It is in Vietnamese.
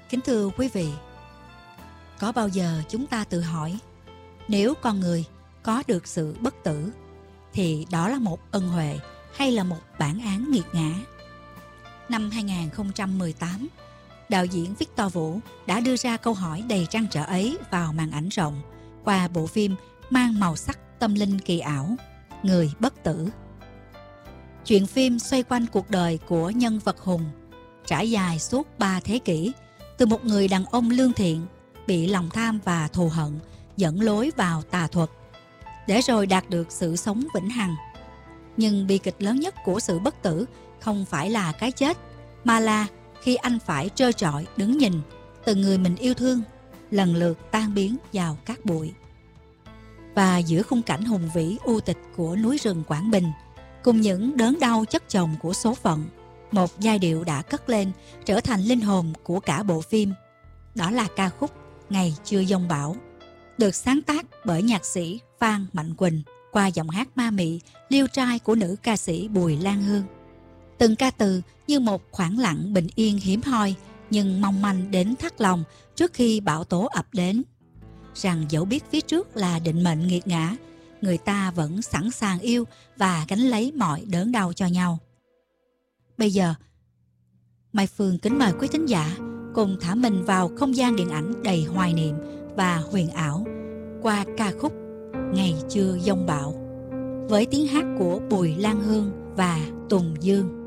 Kính thưa quý vị, có bao giờ chúng ta tự hỏi, nếu con người có được sự bất tử, thì đó là một ân huệ hay là một bản án nghiệt ngã? Năm 2018, đạo diễn Victor Vũ đã đưa ra câu hỏi đầy trăn trở ấy vào màn ảnh rộng qua bộ phim mang màu sắc tâm linh kỳ ảo Người bất tử. Chuyện phim xoay quanh cuộc đời của nhân vật hùng, trải dài suốt 3 thế kỷ, từ một người đàn ông lương thiện bị lòng tham và thù hận dẫn lối vào tà thuật, để rồi đạt được sự sống vĩnh hằng. Nhưng bi kịch lớn nhất của sự bất tử không phải là cái chết, mà là khi anh phải trơ trọi đứng nhìn từng người mình yêu thương lần lượt tan biến vào cát bụi. Và giữa khung cảnh hùng vĩ u tịch của núi rừng Quảng Bình, cùng những đớn đau chất chồng của số phận, một giai điệu đã cất lên trở thành linh hồn của cả bộ phim. Đó là ca khúc Ngày Chưa Giông Bão, được sáng tác bởi nhạc sĩ Phan Mạnh Quỳnh qua giọng hát ma mị liêu trai của nữ ca sĩ Bùi Lan Hương. Từng ca từ như một khoảng lặng bình yên hiếm hoi, nhưng mong manh đến thắt lòng trước khi bão tố ập đến, rằng dẫu biết phía trước là định mệnh nghiệt ngã, người ta vẫn sẵn sàng yêu và gánh lấy mọi đớn đau cho nhau. Bây giờ, Mai Phương kính mời quý thính giả cùng thả mình vào không gian điện ảnh đầy hoài niệm và huyền ảo qua ca khúc Ngày Chưa Giông Bão với tiếng hát của Bùi Lan Hương và Tùng Dương.